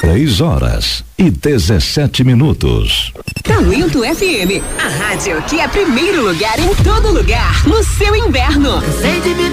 6h17. Talento FM, a rádio que é primeiro lugar em todo lugar, no seu inverno.